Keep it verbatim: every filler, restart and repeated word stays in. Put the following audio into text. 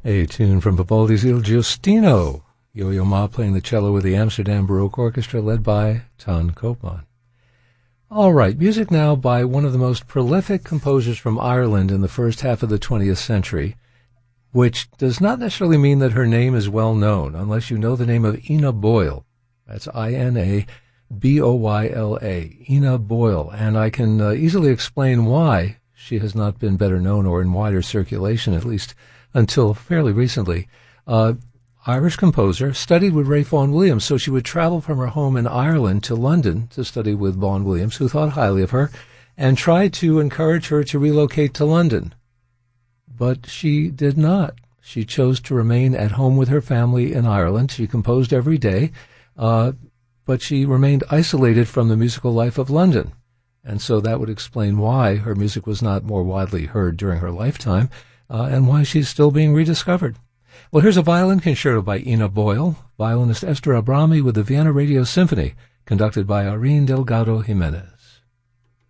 A tune from Vivaldi's Il Giustino. Yo-Yo Ma playing the cello with the Amsterdam Baroque Orchestra led by Ton Koopman. All right, music now by one of the most prolific composers from Ireland in the first half of the twentieth century, which does not necessarily mean that her name is well known, unless you know the name of Ina Boyle. That's I N A B O Y L A, Ina Boyle, and I can uh, easily explain why she has not been better known or in wider circulation, at least until fairly recently. Uh, Irish composer, studied with Ray Vaughan Williams, so she would travel from her home in Ireland to London to study with Vaughan Williams, who thought highly of her, and tried to encourage her to relocate to London. But she did not. She chose to remain at home with her family in Ireland. She composed every day, uh, but she remained isolated from the musical life of London. And so that would explain why her music was not more widely heard during her lifetime, uh, and why she's still being rediscovered. Well, here's a violin concerto by Ina Boyle, violinist Esther Abrami with the Vienna Radio Symphony, conducted by Irene Delgado Jimenez.